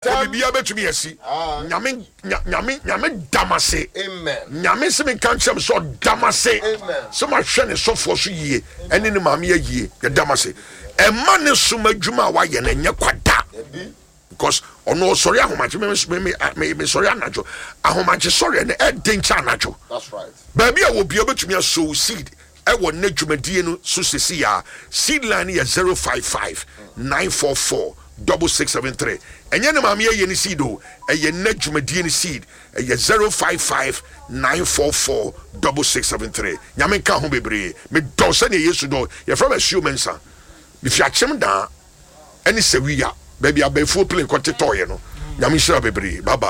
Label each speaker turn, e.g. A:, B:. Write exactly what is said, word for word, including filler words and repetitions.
A: Bibia betumi asi. Nyame nyame nyame damase.
B: Amen.
A: Nyame se me kan kyem so damase.
B: Amen.
A: So ma hwe ne sofo so yie. Ene ne maame yie ye damase. E ma ne so madwuma wa ye na nya kwada. Because ono sorry ahomache me me me sorry anajo. Ahomache sorry na e dencha anajo.
B: That's right.
A: Baby a wo bia betumi aso seed. E wo na dwumadie no so sesi ya. Seed line is zero five five nine four four six six seven three. Enye ne maame ye ni seed o. Eye na dwumadie ni seed. Eye zero five five nine four four six six seven three. Nyame ka ho bebre. Me don se ne Yesu do. Ye from assume mensa. Me fi achem da eni sewiya. Baby abefo play kote toye no. Nyame shira bebre. Bye bye.